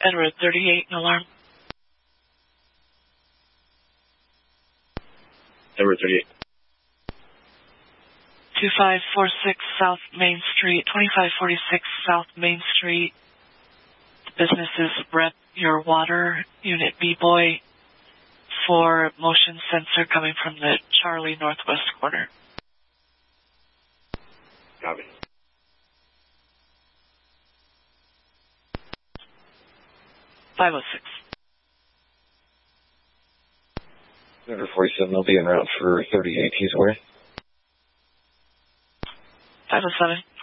Edward 38, an alarm. Edward 38. 2546 South Main Street, 2546 South Main Street. The business is Rep Your Water, Unit B-Boy, for motion sensor coming from the Charlie Northwest corner. Copy. 506. Number 47, they'll be en route for 38 Keys Way. 507.